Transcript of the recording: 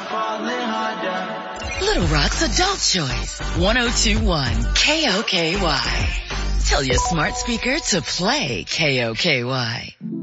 falling harder. Little Rock's Adult Choice, 102.1 KOKY. Tell your smart speaker to play KOKY.